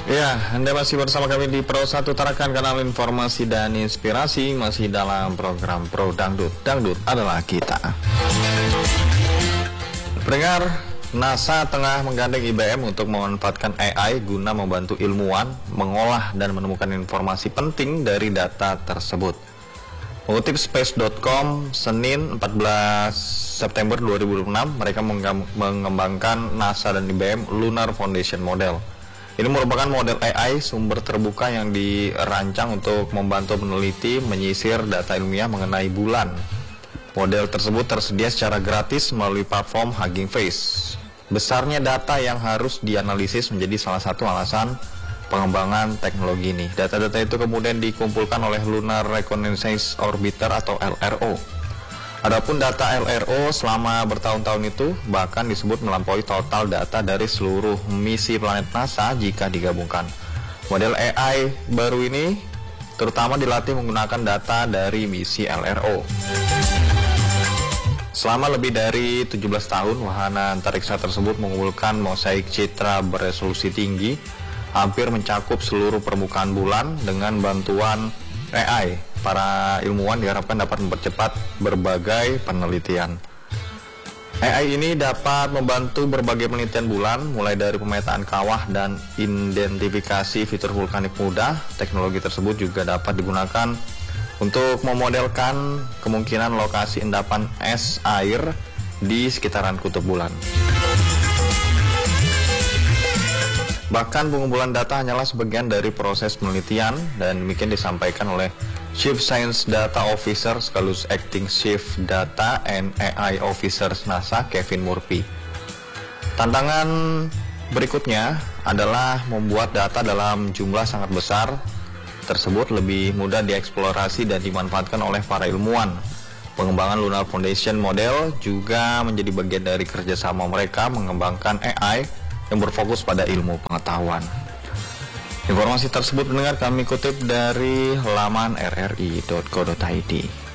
Ya, Anda masih bersama kami di Pro 1 Tarakan, kanal informasi dan inspirasi, masih dalam program Pro Dangdut. Dangdut adalah kita. Pendengar, NASA tengah menggandeng IBM untuk memanfaatkan AI guna membantu ilmuwan mengolah dan menemukan informasi penting dari data tersebut. Mengutip space.com, Senin 14 September 2006, mereka mengembangkan NASA dan IBM Lunar Foundation Model. Ini merupakan model AI sumber terbuka yang dirancang untuk membantu peneliti menyisir data ilmiah mengenai bulan. Model tersebut tersedia secara gratis melalui platform Hugging Face. Besarnya data yang harus dianalisis menjadi salah satu alasan pengembangan teknologi ini. Data-data itu kemudian dikumpulkan oleh Lunar Reconnaissance Orbiter atau LRO. Adapun data LRO selama bertahun-tahun itu bahkan disebut melampaui total data dari seluruh misi planet NASA jika digabungkan. Model AI baru ini terutama dilatih menggunakan data dari misi LRO. Selama lebih dari 17 tahun, wahana antariksa tersebut mengumpulkan mosaik citra beresolusi tinggi, hampir mencakup seluruh permukaan bulan. Dengan bantuan AI, para ilmuwan diharapkan dapat mempercepat berbagai penelitian. AI ini dapat membantu berbagai penelitian bulan, mulai dari pemetaan kawah dan identifikasi fitur vulkanik muda. Teknologi tersebut juga dapat digunakan untuk memodelkan kemungkinan lokasi endapan es air di sekitaran kutub bulan. Bahkan pengumpulan data hanyalah sebagian dari proses penelitian, dan demikian disampaikan oleh Chief Science Data Officer sekaligus Acting Chief Data and AI Officer NASA Kevin Murphy. Tantangan berikutnya adalah membuat data dalam jumlah sangat besar tersebut lebih mudah dieksplorasi dan dimanfaatkan oleh para ilmuwan. Pengembangan Lunar Foundation Model juga menjadi bagian dari kerjasama mereka mengembangkan AI yang berfokus pada ilmu pengetahuan. Informasi tersebut pendengar kami kutip dari laman rri.co.id.